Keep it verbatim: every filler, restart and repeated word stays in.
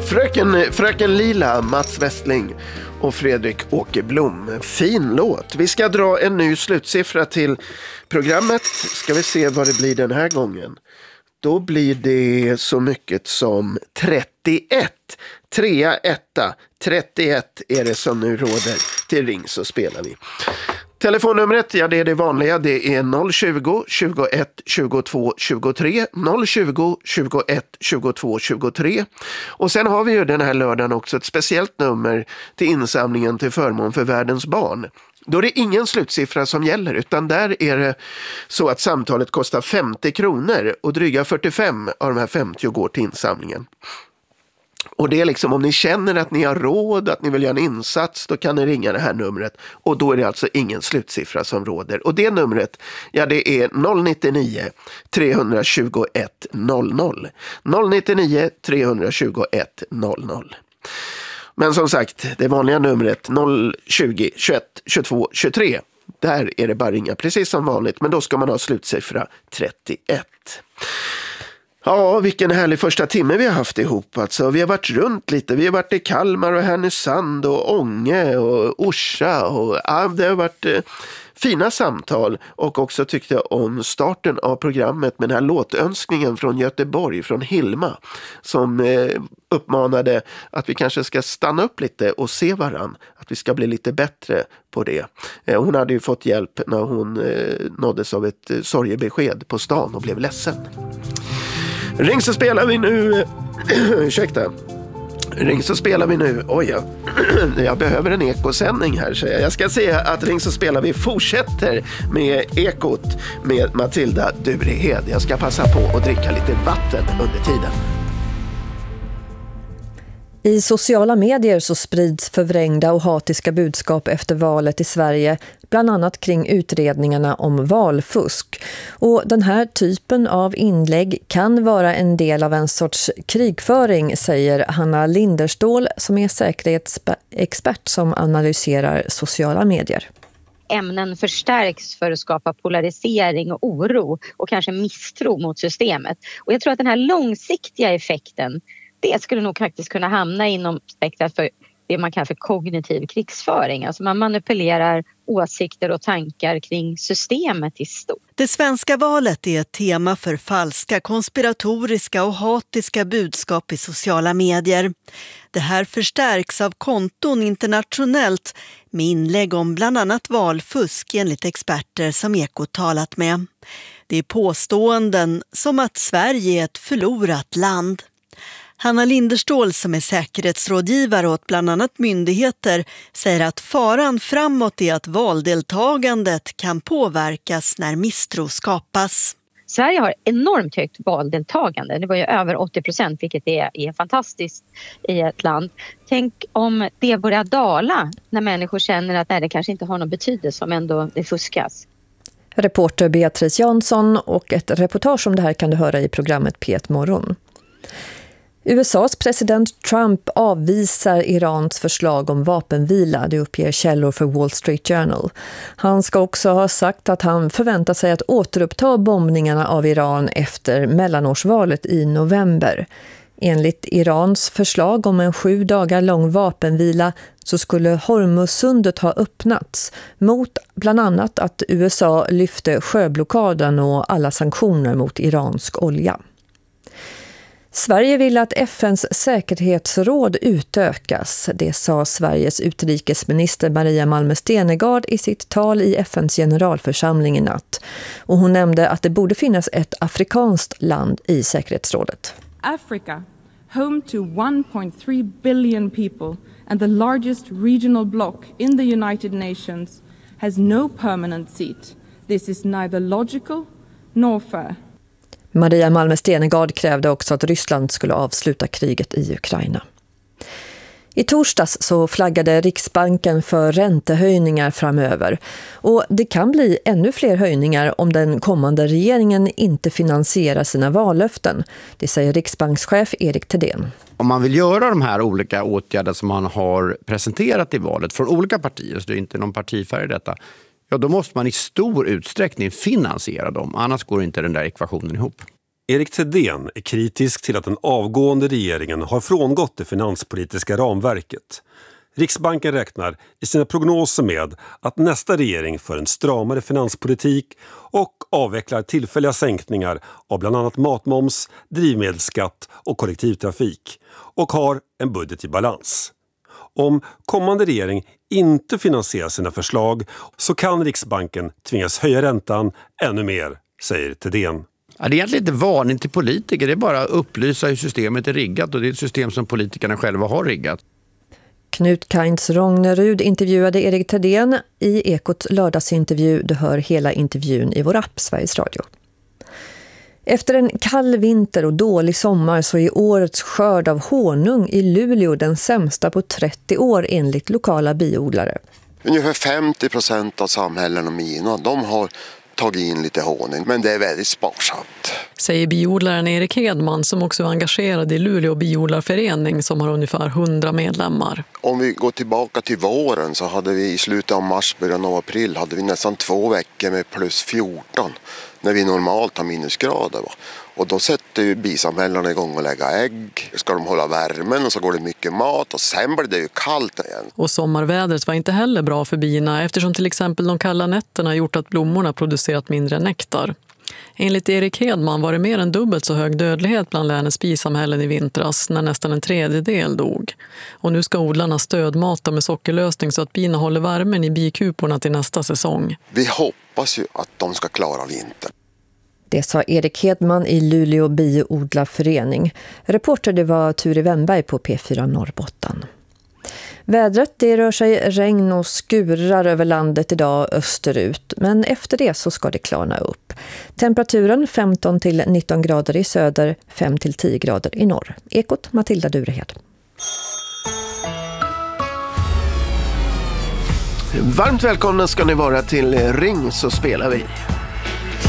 Fröken, Fröken Lila, Mats Westling och Fredrik Åkerblom. Fin låt. Vi ska dra en ny slutsiffra till programmet. Ska vi se vad det blir den här gången. Då blir det så mycket som trettioett. Trea, etta. trettioett är det som nu råder. Till ring så spelar vi. Telefonnumret, ja det är det vanliga, det är noll tjugo, tjugoett, tjugotvå, tjugotre, noll tjugo, tjugoett, tjugotvå, tjugotre. Och sen har vi ju den här lördagen också ett speciellt nummer till insamlingen till förmån för världens barn. Då är det ingen slutsiffra som gäller, utan där är det så att samtalet kostar femtio kronor och dryga fyrtiofem av de här femtio går till insamlingen. Och det är liksom om ni känner att ni har råd, att ni vill göra en insats, då kan ni ringa det här numret. Och då är det alltså ingen slutsiffra som råder. Och det numret, ja det är noll nittionio, tre tjugoett, noll noll. noll nittionio, tre tjugoett, noll noll. Men som sagt, det vanliga numret noll tjugo, tjugoett, tjugotvå, tjugotre. Där är det bara ringa precis som vanligt, men då ska man ha slutsiffra trettioett. Ja, vilken härlig första timme vi har haft ihop. Alltså, vi har varit runt lite. Vi har varit i Kalmar och Härnösand och Ånge och Orsa. Och, ja, det har varit eh, fina samtal. Och också tyckte jag om starten av programmet med den här låtönskningen från Göteborg, från Hilma. Som eh, uppmanade att vi kanske ska stanna upp lite och se varann. Att vi ska bli lite bättre på det. Eh, hon hade ju fått hjälp när hon eh, nåddes av ett eh, sorgebesked på stan och blev ledsen. Ring så spelar vi nu. Ursäkta. Ring så spelar vi nu. Oj, jag, jag behöver en ekosändning här. Så jag ska säga att Ring så spelar vi fortsätter med ekot med Matilda Durehed. Jag ska passa på att dricka lite vatten under tiden. I sociala medier så sprids förvrängda och hatiska budskap efter valet i Sverige, bland annat kring utredningarna om valfusk. Och den här typen av inlägg kan vara en del av en sorts krigföring, säger Hanna Linderstål som är säkerhetsexpert som analyserar sociala medier. Ämnen förstärks för att skapa polarisering och oro och kanske misstro mot systemet. Och jag tror att den här långsiktiga effekten, det skulle nog faktiskt kunna hamna inom spektrat för det man kallar för kognitiv krigsföring. Alltså man manipulerar åsikter och tankar kring systemet i stort. Det svenska valet är ett tema för falska, konspiratoriska och hatiska budskap i sociala medier. Det här förstärks av konton internationellt med inlägg om bland annat valfusk enligt experter som Ekot talat med. Det är påståenden som att Sverige är ett förlorat land. Hanna Linderstål som är säkerhetsrådgivare åt bland annat myndigheter säger att faran framåt är att valdeltagandet kan påverkas när misstro skapas. Sverige har enormt högt valdeltagande. Det var ju över åttio procent, vilket är, är fantastiskt i ett land. Tänk om det börjar dala när människor känner att nej, det kanske inte har någon betydelse om ändå det fuskas. Reporter Beatrice Jansson, och ett reportage om det här kan du höra i programmet P ett morgon. U S A:s president Trump avvisar Irans förslag om vapenvila, det uppger källor för Wall Street Journal. Han ska också ha sagt att han förväntar sig att återuppta bombningarna av Iran efter mellanårsvalet i november. Enligt Irans förslag om en sju dagar lång vapenvila så skulle Hormuzsundet ha öppnats mot bland annat att U S A lyfte sjöblockaden och alla sanktioner mot iransk olja. Sverige vill att F N:s säkerhetsråd utökas. Det sa Sveriges utrikesminister Maria Malmö Stenergard i sitt tal i F N:s generalförsamling i natt. Och hon nämnde att det borde finnas ett afrikanskt land i säkerhetsrådet. Africa, home to one point three billion people and the largest regional bloc in the United Nations, has no permanent seat. This is neither logical nor fair. Maria Malmö Stenergard krävde också att Ryssland skulle avsluta kriget i Ukraina. I torsdags så flaggade Riksbanken för räntehöjningar framöver. Och det kan bli ännu fler höjningar om den kommande regeringen inte finansierar sina vallöften. Det säger Riksbankschef Erik Thedéen. Om man vill göra de här olika åtgärder som man har presenterat i valet från olika partier, så det är inte någon partifärg i detta, ja, då måste man i stor utsträckning finansiera dem. Annars går inte den där ekvationen ihop. Erik Thedéen är kritisk till att den avgående regeringen har frångått det finanspolitiska ramverket. Riksbanken räknar i sina prognoser med att nästa regering för en stramare finanspolitik och avvecklar tillfälliga sänkningar av bland annat matmoms, drivmedelsskatt och kollektivtrafik och har en budget i balans. Om kommande regering inte finansierar sina förslag så kan Riksbanken tvingas höja räntan ännu mer, säger Thedéen. Ja, det är egentligen inte varning till politiker, det är bara att upplysa hur systemet är riggat och det är ett system som politikerna själva har riggat. Knut Kainz Rognerud intervjuade Erik Thedéen i Ekots lördagsintervju. Du hör hela intervjun i vår app Sveriges Radio. Efter en kall vinter och dålig sommar så är årets skörd av honung i Luleå den sämsta på trettio år enligt lokala biodlare. Ungefär femtio procent av samhällen och mina, de har tagit in lite honung, men det är väldigt sparsamt. Säger biodlaren Erik Hedman som också är engagerad i Luleå biodlarförening som har ungefär hundra medlemmar. Om vi går tillbaka till våren så hade vi i slutet av mars, början av april hade vi nästan två veckor med plus fjorton när vi normalt har minusgrader. Va? Och då sätter ju bisamhällarna igång och lägga ägg. Ska de hålla värmen och så går det mycket mat och sen blir det ju kallt igen. Och sommarvädret var inte heller bra för bina eftersom till exempel de kalla nätterna gjort att blommorna producerat mindre nektar. Enligt Erik Hedman var det mer än dubbelt så hög dödlighet bland länets bisamhällen i vintras när nästan en tredjedel dog. Och nu ska odlarna stödmata med sockerlösning så att bina håller värmen i bikuporna till nästa säsong. Vi hoppas ju att de ska klara vintern. Det sa Erik Hedman i Luleå biodlarförening. Reporter det var Turi Wennberg på P fyra Norrbotten. Vädret det rör sig regn och skurar över landet idag österut. Men efter det så ska det klarna upp. Temperaturen femton till nitton grader i söder, fem till tio grader i norr. Ekot Matilda Durehed. Varmt välkomna ska ni vara till Ring så spelar vi.